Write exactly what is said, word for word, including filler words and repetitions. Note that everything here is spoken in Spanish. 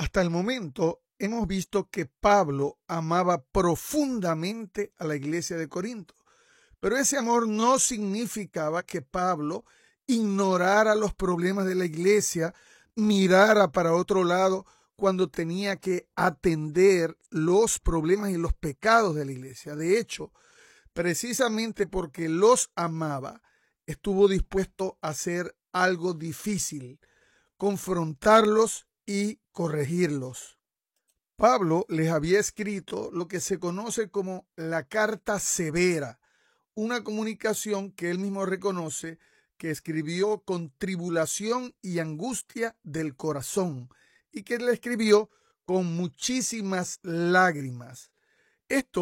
Hasta el momento hemos visto que Pablo amaba profundamente a la iglesia de Corinto, pero ese amor no significaba que Pablo ignorara los problemas de la iglesia, mirara para otro lado cuando tenía que atender los problemas y los pecados de la iglesia. De hecho, precisamente porque los amaba, estuvo dispuesto a hacer algo difícil, confrontarlos y corregirlos. Pablo les había escrito lo que se conoce como la carta severa, una comunicación que él mismo reconoce que escribió con tribulación y angustia del corazón y que le escribió con muchísimas lágrimas. Esto